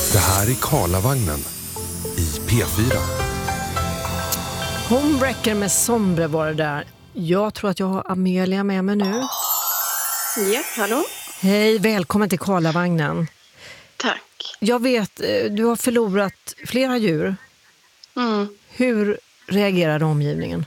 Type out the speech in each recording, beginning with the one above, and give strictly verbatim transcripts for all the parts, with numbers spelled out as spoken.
Det här är Karlavagnen i P fyra. Homewrecker med Sombre var det där. Jag tror att jag har Amelia med mig nu. Ja, hallå. Hej, välkommen till Karlavagnen. Tack. Jag vet, du har förlorat flera djur. Mm. Hur reagerade omgivningen?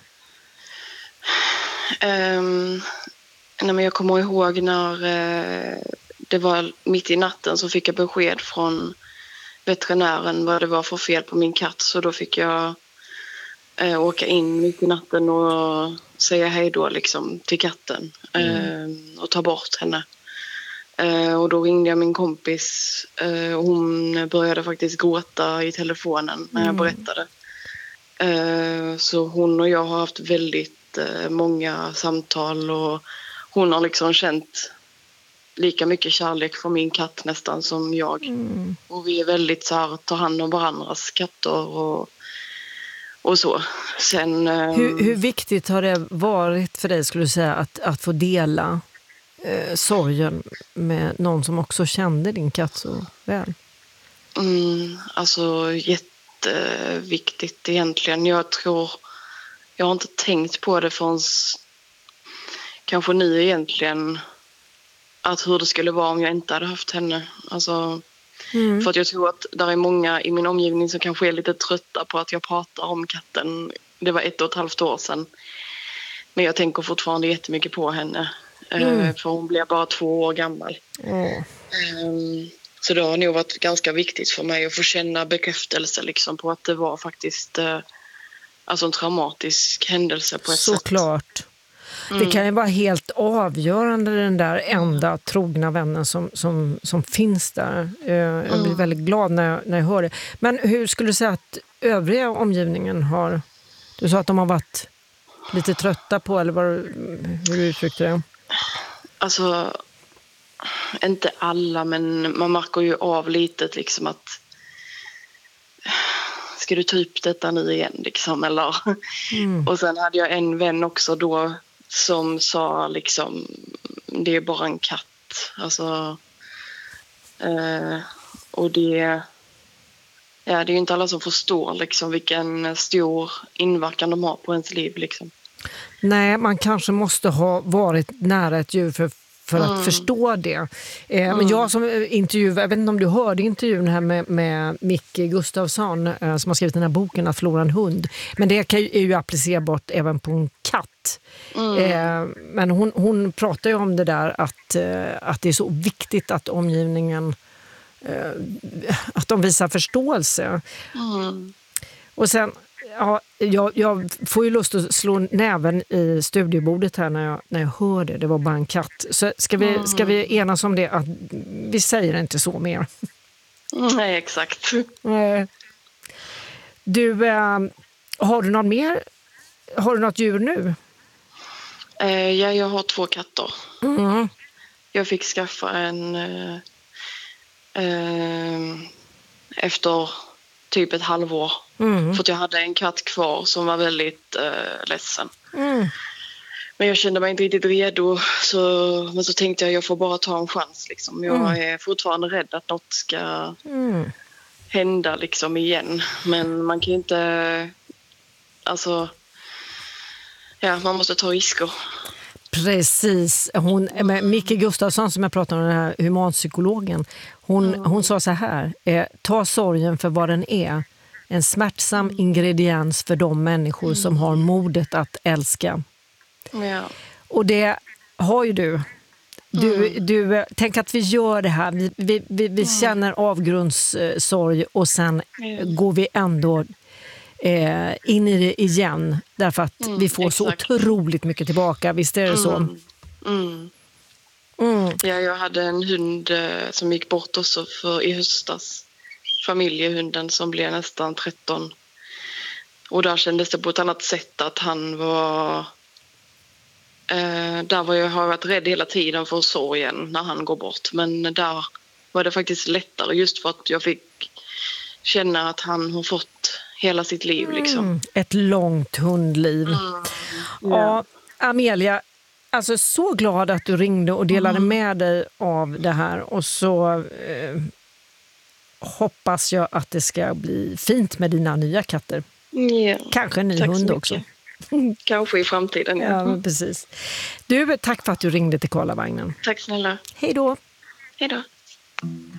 Um, nej, men jag kommer ihåg när uh, det var mitt i natten så fick jag besked från veterinären vad det var för fel på min katt. Så då fick jag uh, åka in mitt i natten och säga hej då liksom, till katten mm. uh, och ta bort henne. Uh, och då ringde jag min kompis uh, och hon började faktiskt gråta i telefonen när jag mm. berättade. Uh, så hon och jag har haft väldigt uh, många samtal och hon har liksom känt lika mycket kärlek för min katt nästan som jag. Mm. Och vi är väldigt så här, tar hand om varandras katter och, och så. Sen, uh, hur, hur viktigt har det varit för dig, skulle du säga, att, att få dela eh, sorgen med någon som också kände din katt så väl? Mm, alltså jätteviktigt egentligen. Jag tror, jag har inte tänkt på det förrän kanske nu egentligen, att hur det skulle vara om jag inte hade haft henne. Alltså, mm. För att jag tror att där är många i min omgivning som kanske är lite trötta på att jag pratar om katten. Det var ett och ett halvt år sedan. Men jag tänker fortfarande jättemycket på henne. Mm. För hon blev bara två år gammal. Mm. Um, så det har nog varit ganska viktigt för mig att få känna bekräftelse liksom, på att det var faktiskt uh, alltså en traumatisk händelse på ett så sätt. Såklart. Mm. Det kan ju vara helt avgörande, den där enda trogna vännen som, som, som finns där. Jag blir mm. väldigt glad när jag, när jag hör det. Men hur skulle du säga att övriga omgivningen har... Du sa att de har varit lite trötta på, eller vad, hur du uttryckte det? Alltså, inte alla, men man märker ju av lite liksom att ska du ta upp detta nu igen liksom, eller? Mm. Och sen hade jag en vän också då som sa liksom, det är bara en katt. Alltså, eh, och det, ja, det är ju inte alla som förstår liksom vilken stor inverkan de har på ens liv liksom. Nej, man kanske måste ha varit nära ett djur för, för att mm. förstå det. Eh, mm. Men jag som intervjuade, jag vet inte om du hörde intervjun här med, med Micke Gustafsson eh, som har skrivit den här boken Att förlora en hund. Men det kan ju, är ju applicerbart även på en katt. Mm. Eh, men hon, hon pratar ju om det där att, eh, att det är så viktigt att omgivningen eh, att de visar förståelse. Mm. Och sen ja, jag, jag får ju lust att slå näven i studiebordet här när jag, när jag hör det. Det var bara en katt. Så ska vi, mm. ska vi enas om det att vi säger inte så mer? Nej, exakt. Du, äh, har du något mer? Har du något djur nu? Eh, ja, jag har två katter. Mm. Jag fick skaffa en eh, eh, efter typ ett halvår. Mm. För att jag hade en katt kvar som var väldigt eh, ledsen. Mm. Men jag kände mig inte riktigt redo. Så, men så tänkte jag jag får bara ta en chans. Liksom. Jag mm. är fortfarande rädd att något ska mm. hända liksom, igen. Men man kan ju inte... Alltså... Ja, man måste ta risker. Precis. Hon, med Micke Gustafsson som jag pratade om, den här humanpsykologen. Hon, mm. hon sa så här. Eh, ta sorgen för vad den är. En smärtsam mm. ingrediens för de människor mm. som har modet att älska. Ja. Och det har ju du. Du, mm. du tänk att vi gör det här. Vi, vi, vi, vi mm. känner avgrundssorg och sen mm. går vi ändå eh, in i det igen. Därför att mm, vi får exakt. så otroligt mycket tillbaka. Visst är det så? Mm. Mm. Mm. Ja, jag hade en hund eh, som gick bort också för i höstas. Familjehunden som blev nästan tretton. Och där kändes det på ett annat sätt att han var... Eh, där var jag har varit rädd hela tiden för sorgen när han går bort. Men där var det faktiskt lättare just för att jag fick känna att han har fått hela sitt liv. Liksom. Mm, ett långt hundliv. Mm. Ja. Ja, Amelia, alltså så glad att du ringde och delade mm. med dig av det här. Och så... Eh, hoppas jag att det ska bli fint med dina nya katter. Ja. Kanske en ny Tack så hund mycket. också. Kanske i framtiden. Ja. Ja, men precis. Du, tack för att du ringde till Karlavagnen. Tack snälla. Hej då! Hej då.